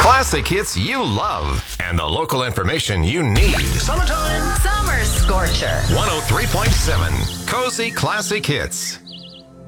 classic hits you love and the local information you need. Summertime. Summer Scorcher. 103.7 Cozy Classic Hits.